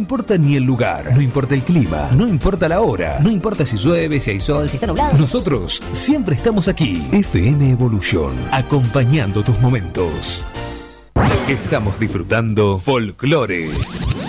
importa ni el lugar, no importa el clima, no importa la hora, no importa si llueve, si hay sol, si está nublado. Nosotros siempre estamos aquí. FM Evolution, acompañando tus momentos. Estamos disfrutando Folklore.